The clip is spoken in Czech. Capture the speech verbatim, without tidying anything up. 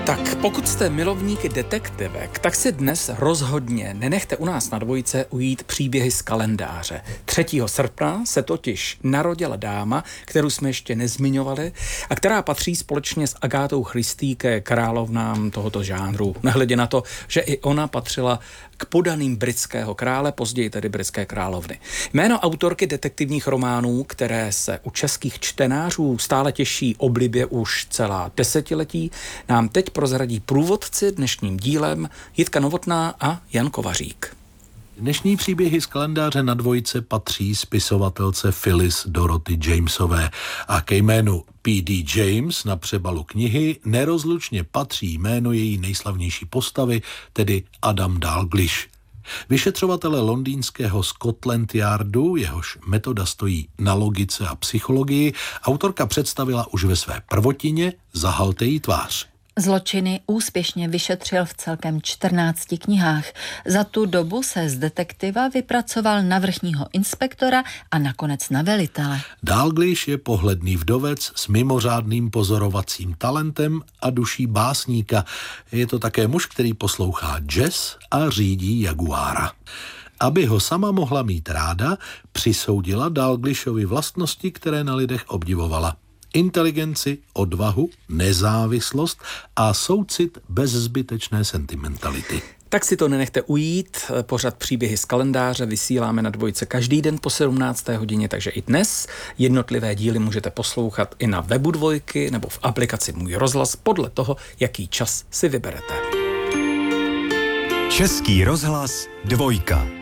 Tak pokud jste milovníky detektivek, tak si dnes rozhodně nenechte u nás na Dvojce ujít příběhy z kalendáře. třetího srpna se totiž narodila dáma, kterou jsme ještě nezmiňovali a která patří společně s Agátou Christie ke královnám tohoto žánru. Nehledě na to, že i ona patřila k podaným britského krále, později tedy britské královny. Jméno autorky detektivních románů, které se u českých čtenářů stále těší oblibě už celá desetiletí, nám teď prozradí průvodci dnešním dílem Jitka Novotná a Jan Kovařík. Dnešní příběhy z kalendáře na Dvojce patří spisovatelce Phyllis Dorothy Jamesové a ke jménu P D James na přebalu knihy nerozlučně patří jméno její nejslavnější postavy, tedy Adam Dalglish. Vyšetřovatele londýnského Scotland Yardu, jehož metoda stojí na logice a psychologii, autorka představila už ve své prvotině Zahalte jí tvář. Zločiny úspěšně vyšetřil v celkem čtrnácti knihách. Za tu dobu se z detektiva vypracoval na vrchního inspektora a nakonec na velitele. Dalglish je pohledný vdovec s mimořádným pozorovacím talentem a duší básníka. Je to také muž, který poslouchá jazz a řídí Jaguára. Aby ho sama mohla mít ráda, přisoudila Dalglishovi vlastnosti, které na lidech obdivovala. Inteligenci, odvahu, nezávislost a soucit bez zbytečné sentimentality. Tak si to nenechte ujít. Pořad příběhy z kalendáře vysíláme na Dvojce každý den po sedmnácté hodině, takže i dnes jednotlivé díly můžete poslouchat i na webu Dvojky nebo v aplikaci Můj rozhlas podle toho, jaký čas si vyberete. Český rozhlas Dvojka.